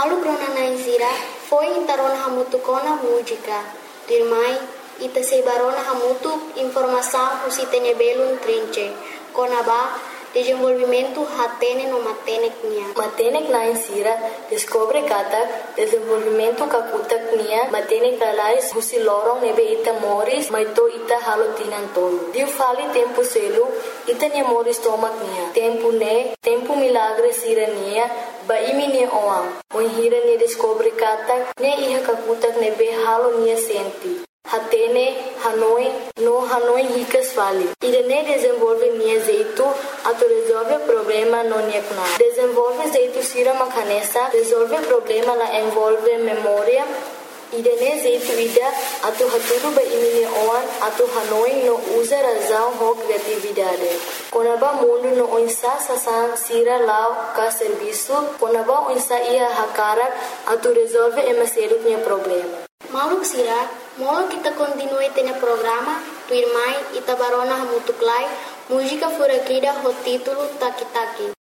Malu krona naisira foi intarona hamutu kona música. Dirmai ita sebarona hamutu informação usitene belum trinche. Kona ba desenvolvimento hatene no matenek nia. Matenek naisira descobre kata desenvolvimento kakutak nia matenek alais husi lorong nebe ita moris maito ita halotinan tolo. Diu fali tempo selu ita nia moris tomak nia. Tempo milagre sira nia ba imi nia oam. Moin hira nia descobre kata nia iha kakutak nebe halo nia senti. Hatene, Hanoi ricas fali. Irene desenvolve nia jeito, ato resolve problema no nia kuna. Desenvolve jeito sira makanesa, resolve problema la envolve memória. Irene jeito ida, ato haturu ba imini oan, ato Hanoi no usa razão ho criatividade. Konaba mundo no onsa sasan sira lao ka serviço, konaba onsa ia hakarak, ato resolve emaselut nia problema. Maluk sira, molo kita continue tene programa, tu irmai ita barona hamutuklai, música furaquida ho título Taki Taki.